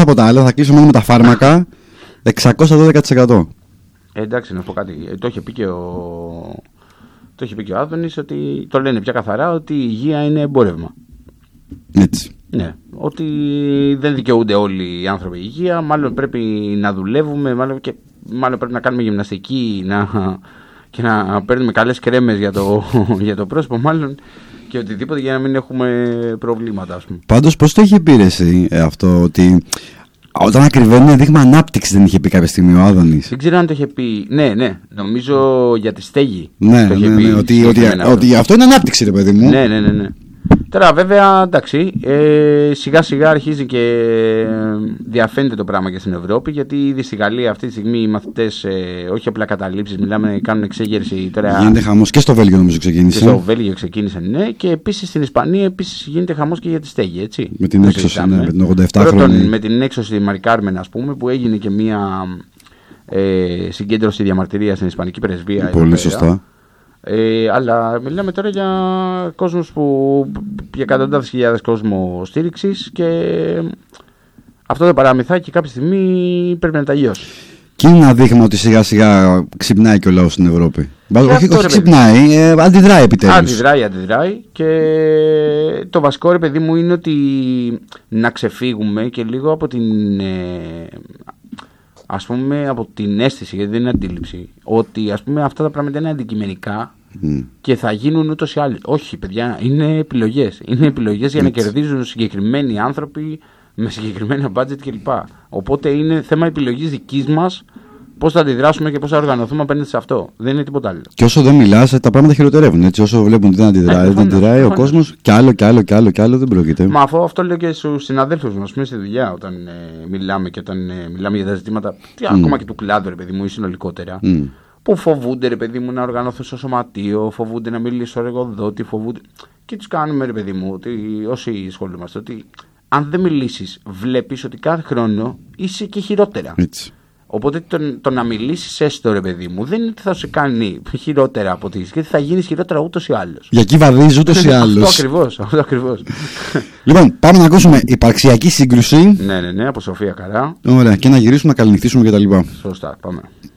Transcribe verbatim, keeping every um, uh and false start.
από τα άλλα, θα κλείσω μόνο με τα φάρμακα. εξακόσια δώδεκα τοις εκατό. Ε, εντάξει, να σου πω κάτι. Ε, το είχε πει και ο, το είχε πει και ο Άδωνης, ότι το λένε πια καθαρά ότι η υγεία είναι εμπόρευμα. Έτσι. Ναι, ότι δεν δικαιούνται όλοι οι άνθρωποι υγεία, μάλλον πρέπει να δουλεύουμε, μάλλον, και, μάλλον πρέπει να κάνουμε γυμναστική να, και να παίρνουμε καλές κρέμες για το, για το πρόσωπο, μάλλον και οτιδήποτε για να μην έχουμε προβλήματα, ας πούμε. Πάντως, πώς το είχε πει εσύ ε, αυτό, ότι όταν ακριβώνει δείγμα ανάπτυξη δεν είχε πει κάποια στιγμή ο Άδωνης? Δεν ξέρω αν το είχε πει. Ναι, ναι, νομίζω για τη στέγη. Ναι, το είχε ναι, πει ναι, ότι, ότι, ότι, ότι αυτό είναι ανάπτυξη, ρε παιδί μου. Ναι, ναι, ναι, ναι. Τώρα βέβαια, εντάξει, ε, σιγά σιγά αρχίζει και διαφαίνεται το πράγμα και στην Ευρώπη, γιατί ήδη στη Γαλλία αυτή τη στιγμή οι μαθητές, ε, όχι απλά καταλήψεις, μιλάμε, κάνουν εξέγερση τώρα. Γίνεται χαμός και στο Βέλγιο νομίζω ξεκίνησε. Και στο Βέλγιο ξεκίνησε, ναι, και επίσης στην Ισπανία επίσης γίνεται χαμός και για τη στέγη, έτσι. Με την έξωση, ναι, με την ογδόντα επτά χρόνια. Με την έξωση Μαρικάρμεν, ας πούμε, που έγινε και μια ε, συγκέντρωση διαμαρτυρία στην Ισπανική Πρεσβεία. Πολύ σωστά. Ε, αλλά μιλάμε τώρα για κόσμους που, για εκατοντάδες χιλιάδες κόσμο στήριξης, και αυτό το παραμυθάκι κάποια στιγμή πρέπει να τα λιώσει. Και είναι ένα δείγμα ότι σιγά σιγά ξυπνάει και ο λαός στην Ευρώπη. Όχι, όχι, όχι ξυπνάει, ε, αντιδράει επιτέλους. Αντιδράει, αντιδράει, και το βασικό, ρε παιδί μου, είναι ότι να ξεφύγουμε και λίγο από την... Ε, ας πούμε, από την αίσθηση, γιατί δεν είναι αντίληψη, ότι ας πούμε αυτά τα πράγματα είναι αντικειμενικά mm. και θα γίνουν ούτως ή άλλως. Όχι, παιδιά, είναι επιλογές. Είναι επιλογές για να κερδίζουν συγκεκριμένοι άνθρωποι με συγκεκριμένα budget κλπ. Οπότε είναι θέμα επιλογής δικής μας πώς θα αντιδράσουμε και πώς θα οργανωθούμε απέναντι σε αυτό. Δεν είναι τίποτα άλλο. Και όσο δεν μιλάς, τα πράγματα χειροτερεύουν. Έτσι, όσο βλέπουν ότι δεν αντιδράει, δεν αντιδράει ο κόσμος, κι άλλο, κι άλλο, κι άλλο, κι άλλο δεν πρόκειται. Μα αυτό, αυτό λέω και στους συναδέλφους μας μέσα στη δουλειά, όταν ε, μιλάμε και όταν ε, μιλάμε για τα ζητήματα, mm. ακόμα και του κλάδου, ρε παιδί μου, ή συνολικότερα. Mm. Που φοβούνται, ρε παιδί μου, να οργανωθούν στο σωματείο, φοβούνται να μιλήσουν στο εργοδότη, φοβούνται. Και τους κάνουμε, ρε παιδί μου, ότι όσοι ασχολούμαστε, ότι αν δεν μιλήσεις, βλέπεις ότι κάθε χρόνο είσαι και χειρότερα. Έτσι. Οπότε το, το να μιλήσεις έστω, ρε παιδί μου, δεν είναι ότι θα σε κάνει χειρότερα από ό,τι είσαι, γιατί θα γίνεις χειρότερα ούτως ή άλλως. Για εκεί βαδίζει ούτως ή άλλως. Αυτό ακριβώς, αυτό ακριβώς. Λοιπόν, πάμε να ακούσουμε υπαρξιακή σύγκρουση. Ναι, ναι, ναι, από Σοφία Καρά. Ωραία, και να γυρίσουμε να καληνυχτήσουμε κτλ. Σωστά, πάμε.